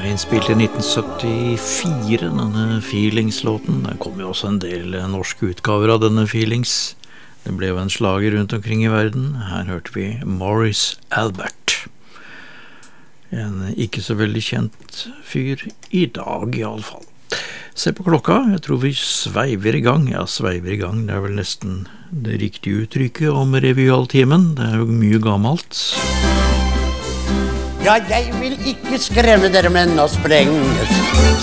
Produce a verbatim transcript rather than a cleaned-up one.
innspilt i nitten syttifire, denne Feelings-låten. Det kom jo også en del norske utgaver av denne Feelings. Det ble jo en slager rundt omkring i verden. Her hørte vi Morris Albert. En ikke så veldig kjent fyr i dag i alle fall. Se på klokka, jeg tror vi sveiver i gang. Ja, sveiver i gang, det er vel nesten det riktige uttrykket om revyaltimen. Det er jo mye gammelt. Ja, jeg vil ikke skremme dere med å sprenges.